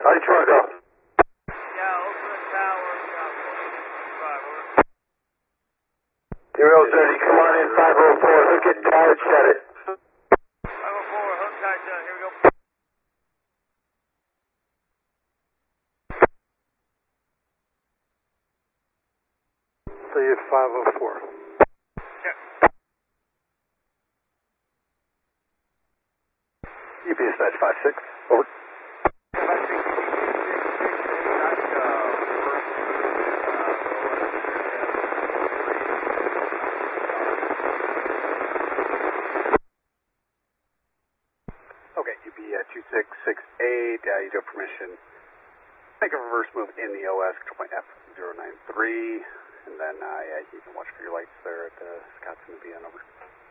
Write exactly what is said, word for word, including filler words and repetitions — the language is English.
How do you try to go? Yeah, open the tower, uh, five, over. Zero thirty, come on in, five oh four, hook it tight, shut it. five oh four, hook tight down, here we go. See you at five oh four. Check. U P S dispatch five six, over. Okay, U P uh, two six six eight, uh, you do have permission. Make a reverse move in the O S, control point F zero nine three, and then uh, yeah, you can watch for your lights there at uh, Scott's and the B N, over.